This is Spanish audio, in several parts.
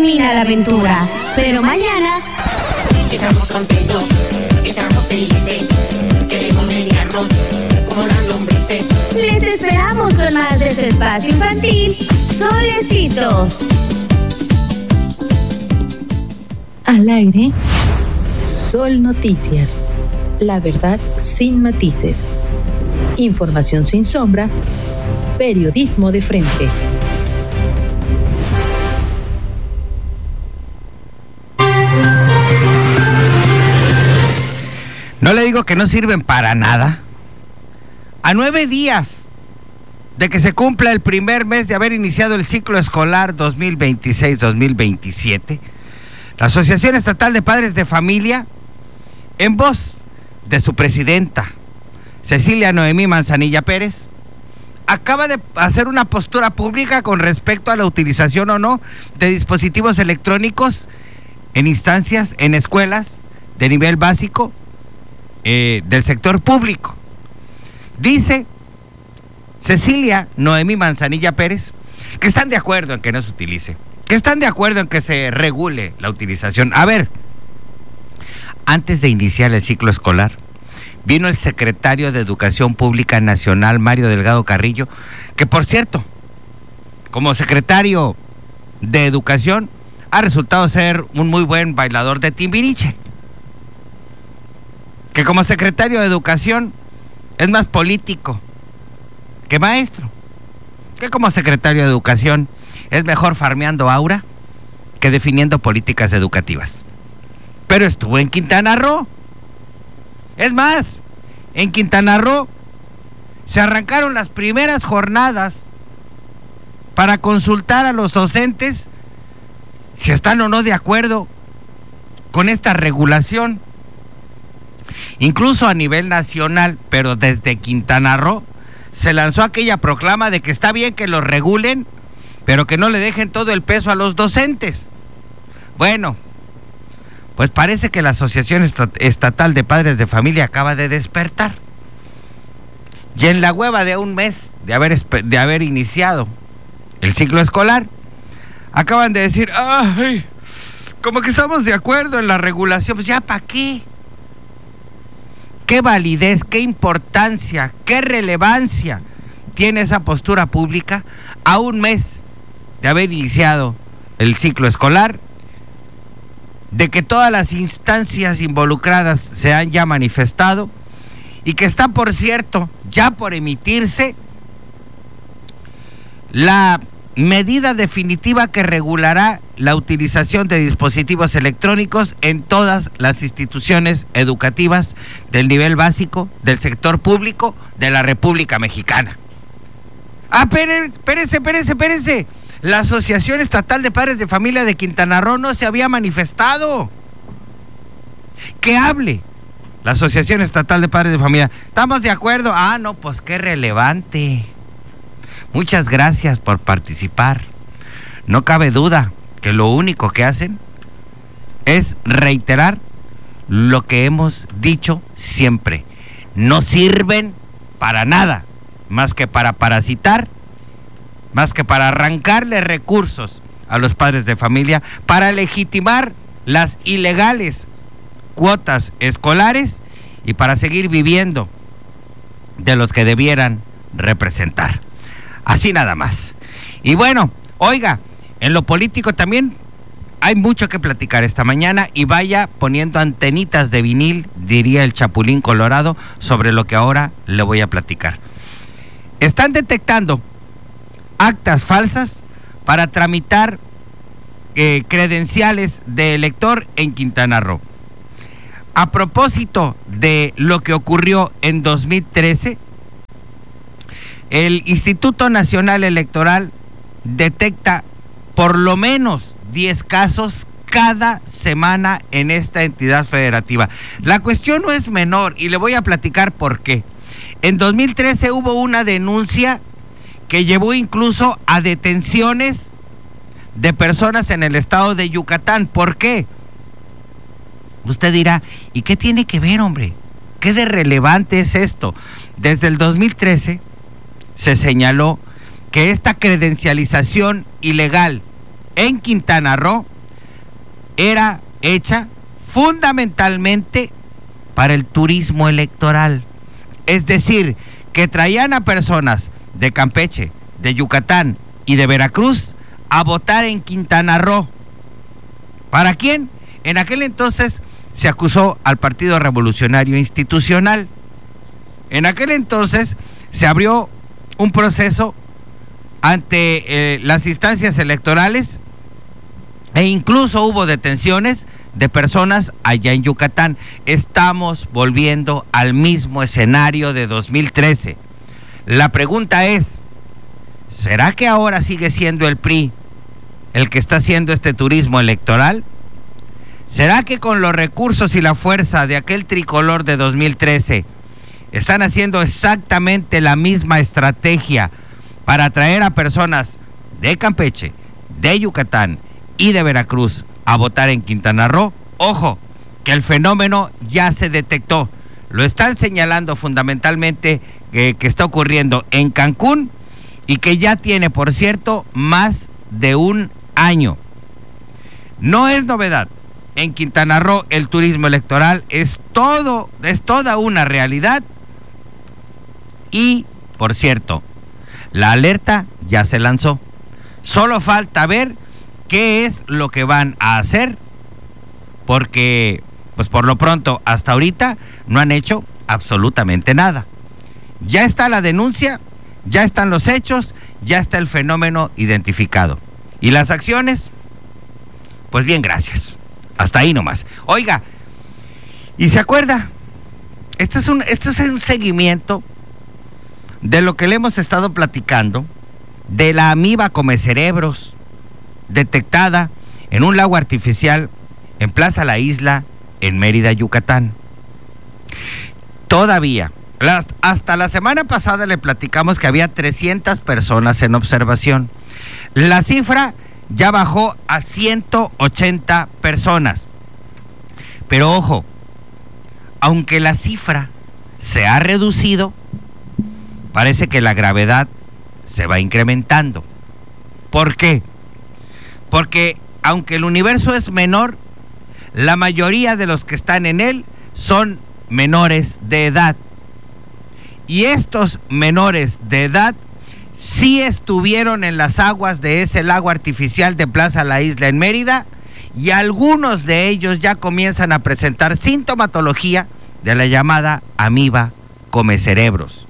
termina la aventura, pero mañana estamos contentos, estamos felices, queremos menearnos como las lombrices. les esperamos con más de su espacio infantil, Solecitos. Al aire, Sol Noticias. La verdad sin matices. Información sin sombra. Periodismo de frente. ¿No le digo que no sirven para nada? A 9 días de que se cumpla el primer mes de haber iniciado el ciclo escolar 2026-2027, la Asociación Estatal de Padres de Familia, en voz de su presidenta, Cecilia Noemí Manzanilla Pérez, acaba de hacer una postura pública con respecto a la utilización o no de dispositivos electrónicos en instancias, en escuelas de nivel básico del sector público. Dice Cecilia Noemí Manzanilla Pérez que están de acuerdo en que no se utilice, que están de acuerdo en que se regule la utilización. A ver, antes de iniciar el ciclo escolar, vino el secretario de Educación Pública Nacional, Mario Delgado Carrillo, que por cierto, como secretario de Educación, ha resultado ser un muy buen bailador de timbiriche. Que como secretario de Educación es más político que maestro. Que como secretario de Educación es mejor farmeando aura que definiendo políticas educativas. Pero estuvo en Quintana Roo. Es más, en Quintana Roo se arrancaron las primeras jornadas para consultar a los docentes si están o no de acuerdo con esta regulación. Incluso a nivel nacional, pero desde Quintana Roo, se lanzó aquella proclama de que está bien que lo regulen, pero que no le dejen todo el peso a los docentes. Bueno, pues parece que la Asociación Estatal de Padres de Familia acaba de despertar. Y en la hueva de un mes de haber iniciado el ciclo escolar, acaban de decir, ¡ay! Como que estamos de acuerdo en la regulación. Pues ya, ¿para qué? ¿Qué validez, qué importancia, qué relevancia tiene esa postura pública a un mes de haber iniciado el ciclo escolar, de que todas las instancias involucradas se han ya manifestado y que está, por cierto, ya por emitirse la medida definitiva que regulará la utilización de dispositivos electrónicos en todas las instituciones educativas del nivel básico, del sector público de la República Mexicana? Ah, espérese. La Asociación Estatal de Padres de Familia de Quintana Roo no se había manifestado. Que hable la Asociación Estatal de Padres de Familia. ¿Estamos de acuerdo? Ah, no, pues qué relevante. Muchas gracias por participar. No cabe duda que lo único que hacen es reiterar lo que hemos dicho siempre. No sirven para nada, más que para parasitar, más que para arrancarle recursos a los padres de familia, para legitimar las ilegales cuotas escolares y para seguir viviendo de los que debieran representar. Así nada más. Y bueno, oiga, en lo político también hay mucho que platicar esta mañana y vaya poniendo antenitas de vinil, diría el Chapulín Colorado, sobre lo que ahora le voy a platicar. Están detectando actas falsas para tramitar credenciales de elector en Quintana Roo. A propósito de lo que ocurrió en 2013, el Instituto Nacional Electoral detecta por lo menos 10 casos cada semana en esta entidad federativa. La cuestión no es menor y le voy a platicar por qué. En 2013 hubo una denuncia que llevó incluso a detenciones de personas en el estado de Yucatán. ¿Por qué? Usted dirá, ¿y qué tiene que ver, hombre? ¿Qué de relevante es esto? Desde el 2013 se señaló que esta credencialización ilegal en Quintana Roo era hecha fundamentalmente para el turismo electoral. Es decir, que traían a personas de Campeche, de Yucatán y de Veracruz a votar en Quintana Roo. ¿Para quién? En aquel entonces se acusó al Partido Revolucionario Institucional. En aquel entonces se abrió un proceso ante las instancias electorales e incluso hubo detenciones de personas allá en Yucatán. Estamos volviendo al mismo escenario de 2013. La pregunta es, ¿será que ahora sigue siendo el PRI el que está haciendo este turismo electoral? ¿Será que con los recursos y la fuerza de aquel tricolor de 2013 están haciendo exactamente la misma estrategia para atraer a personas de Campeche, de Yucatán y de Veracruz a votar en Quintana Roo? Ojo, que el fenómeno ya se detectó. Lo están señalando fundamentalmente que está ocurriendo en Cancún y que ya tiene, por cierto, más de un año. No es novedad. En Quintana Roo el turismo electoral es toda una realidad. Y, por cierto, la alerta ya se lanzó. Solo falta ver qué es lo que van a hacer, porque, pues por lo pronto, hasta ahorita no han hecho absolutamente nada. Ya está la denuncia, ya están los hechos, ya está el fenómeno identificado. ¿Y las acciones? Pues bien, gracias. Hasta ahí nomás. Oiga, ¿y se acuerda? Esto es un seguimiento de lo que le hemos estado platicando, de la amiba comecerebros, detectada en un lago artificial en Plaza La Isla, en Mérida, Yucatán. Todavía, hasta la semana pasada le platicamos que había 300 personas en observación. La cifra ya bajó a 180 personas. Pero ojo, aunque la cifra se ha reducido, parece que la gravedad se va incrementando. ¿Por qué? Porque aunque el universo es menor, la mayoría de los que están en él son menores de edad. Y estos menores de edad sí estuvieron en las aguas de ese lago artificial de Plaza La Isla en Mérida, y algunos de ellos ya comienzan a presentar sintomatología de la llamada amiba comecerebros.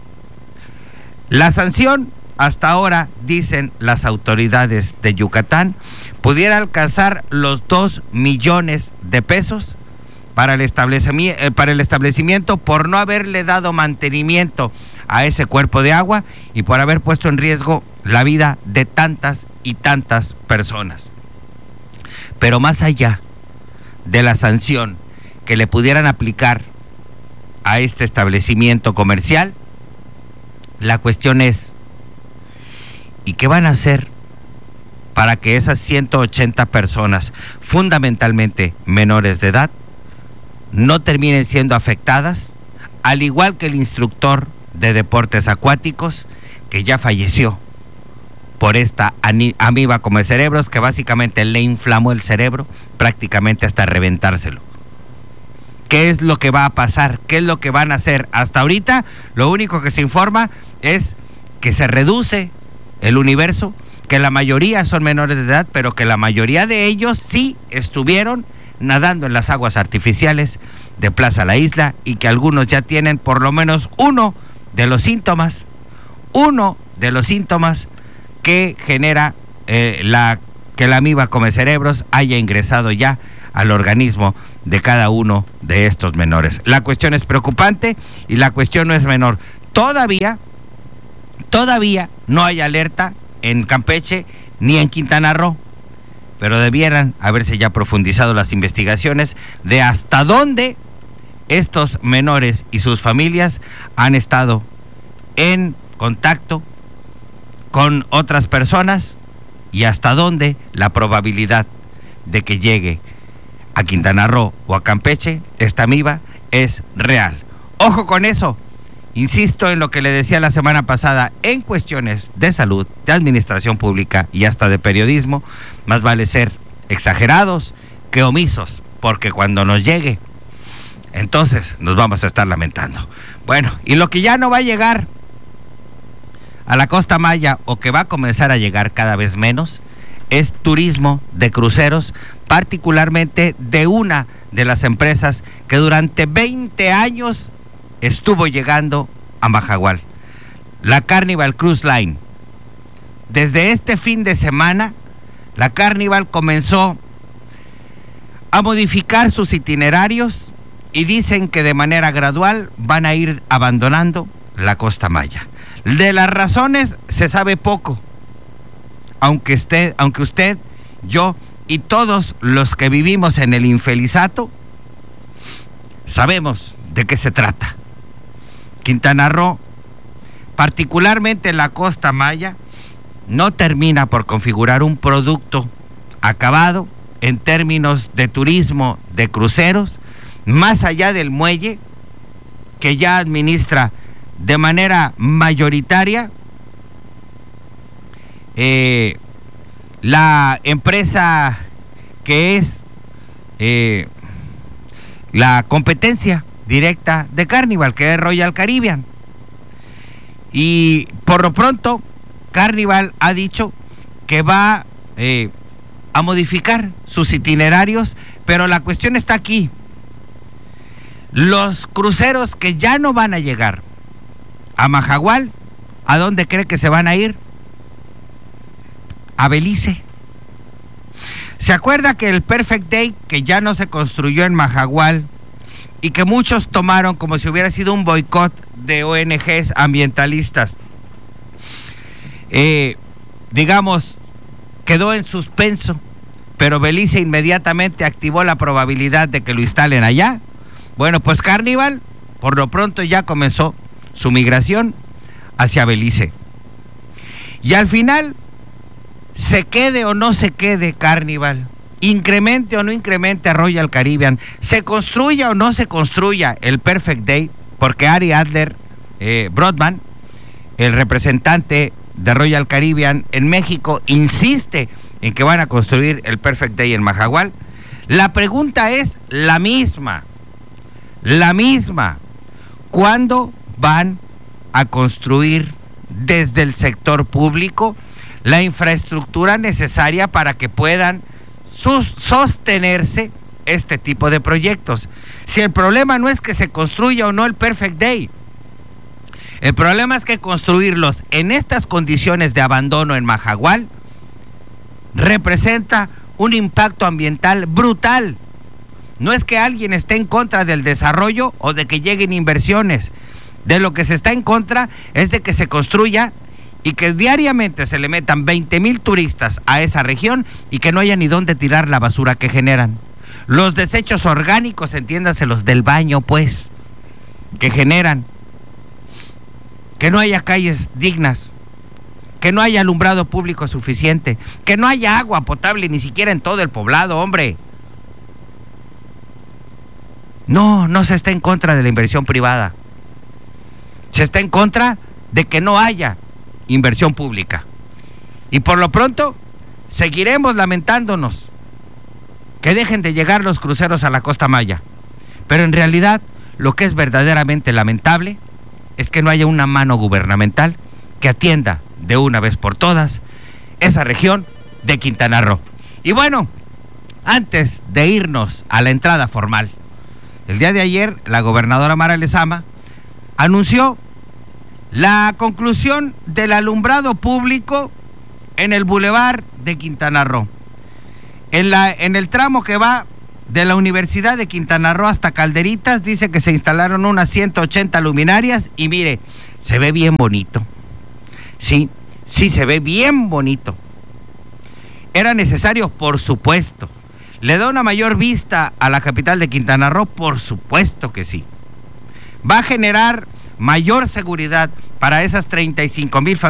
La sanción, hasta ahora, dicen las autoridades de Yucatán, pudiera alcanzar los 2 millones de pesos para el establecimiento por no haberle dado mantenimiento a ese cuerpo de agua y por haber puesto en riesgo la vida de tantas y tantas personas. Pero más allá de la sanción que le pudieran aplicar a este establecimiento comercial, la cuestión es, ¿y qué van a hacer para que esas 180 personas, fundamentalmente menores de edad, no terminen siendo afectadas, al igual que el instructor de deportes acuáticos que ya falleció por esta amiba comecerebros que básicamente le inflamó el cerebro prácticamente hasta reventárselo? ¿Qué es lo que va a pasar? ¿Qué es lo que van a hacer? Hasta ahorita lo único que se informa es que se reduce el universo, que la mayoría son menores de edad, pero que la mayoría de ellos sí estuvieron nadando en las aguas artificiales de Plaza La Isla y que algunos ya tienen por lo menos uno de los síntomas que genera que la amiba comecerebros haya ingresado ya al organismo de cada uno de estos menores. La cuestión es preocupante y la cuestión no es menor. Todavía no hay alerta en Campeche ni en Quintana Roo, pero debieran haberse ya profundizado las investigaciones de hasta dónde estos menores y sus familias han estado en contacto con otras personas y hasta dónde la probabilidad de que llegue a Quintana Roo o a Campeche esta amiba es real. Ojo con eso. Insisto en lo que le decía la semana pasada, en cuestiones de salud, de administración pública y hasta de periodismo, más vale ser exagerados que omisos, porque cuando nos llegue, entonces nos vamos a estar lamentando. Bueno, y lo que ya no va a llegar a la Costa Maya, o que va a comenzar a llegar cada vez menos, es turismo de cruceros, particularmente de una de las empresas que durante 20 años estuvo llegando a Majahual, la Carnival Cruise Line. Desde este fin de semana, la Carnival comenzó a modificar sus itinerarios y dicen que de manera gradual van a ir abandonando la Costa Maya. De las razones se sabe poco, aunque usted, yo y todos los que vivimos en el infelizato sabemos de qué se trata. Quintana Roo, particularmente la Costa Maya, no termina por configurar un producto acabado en términos de turismo de cruceros, más allá del muelle, que ya administra de manera mayoritaria la empresa que es la competencia directa de Carnival, que es Royal Caribbean. Y por lo pronto Carnival ha dicho que va a modificar sus itinerarios, pero la cuestión está aquí. Los cruceros que ya no van a llegar a Majahual, ¿a dónde cree que se van a ir? A Belice. ¿Se acuerda que el Perfect Day, que ya no se construyó en Majahual y que muchos tomaron como si hubiera sido un boicot de ONGs ambientalistas, digamos, quedó en suspenso, pero Belice inmediatamente activó la probabilidad de que lo instalen allá? Bueno, pues Carnival, por lo pronto, ya comenzó su migración hacia Belice. Y al final, se quede o no se quede Carnival, incremente o no incremente a Royal Caribbean, se construya o no se construya el Perfect Day, porque Ari Adler Brodman, el representante de Royal Caribbean en México, insiste en que van a construir el Perfect Day en Majahual. La pregunta es la misma. ¿Cuándo van a construir desde el sector público la infraestructura necesaria para que puedan sostenerse este tipo de proyectos? Si el problema no es que se construya o no el Perfect Day, el problema es que construirlos en estas condiciones de abandono en Majahual representa un impacto ambiental brutal. No es que alguien esté en contra del desarrollo o de que lleguen inversiones. De lo que se está en contra es de que se construya y que diariamente se le metan 20,000 turistas a esa región y que no haya ni dónde tirar la basura que generan. Los desechos orgánicos, entiéndase, los del baño, pues, que generan. Que no haya calles dignas, que no haya alumbrado público suficiente, que no haya agua potable ni siquiera en todo el poblado, hombre. No se está en contra de la inversión privada. Se está en contra de que no haya inversión pública. Y por lo pronto, seguiremos lamentándonos que dejen de llegar los cruceros a la Costa Maya. Pero en realidad, lo que es verdaderamente lamentable es que no haya una mano gubernamental que atienda de una vez por todas esa región de Quintana Roo. Y bueno, antes de irnos a la entrada formal, el día de ayer la gobernadora Mara Lezama anunció la conclusión del alumbrado público en el bulevar de Quintana Roo. En el tramo que va de la Universidad de Quintana Roo hasta Calderitas, dice que se instalaron unas 180 luminarias y mire, se ve bien bonito. Sí, se ve bien bonito. ¿Era necesario? Por supuesto. ¿Le da una mayor vista a la capital de Quintana Roo? Por supuesto que sí. ¿Va a generar mayor seguridad para esas 35,000 familias